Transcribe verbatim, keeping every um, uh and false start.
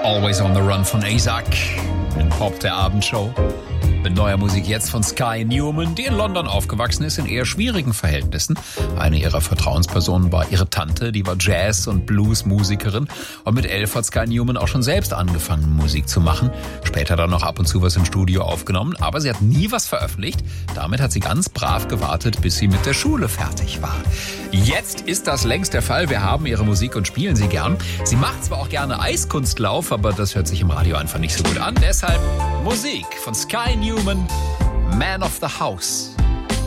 Always on the Run von A$AP in Pop der Abendshow. Mit neuer Musik jetzt von Sky Newman, die in London aufgewachsen ist, in eher schwierigen Verhältnissen. Eine ihrer Vertrauenspersonen war ihre Tante, die war Jazz- und Blues-Musikerin. Und mit elf hat Sky Newman auch schon selbst angefangen, Musik zu machen. Später dann noch ab und zu was im Studio aufgenommen, aber sie hat nie was veröffentlicht. Damit hat sie ganz brav gewartet, bis sie mit der Schule fertig war. Jetzt ist das längst der Fall. Wir haben ihre Musik und spielen sie gern. Sie macht zwar auch gerne Eiskunstlauf, aber das hört sich im Radio einfach nicht so gut an. Deshalb Musik von Sky Newman, Man of the House.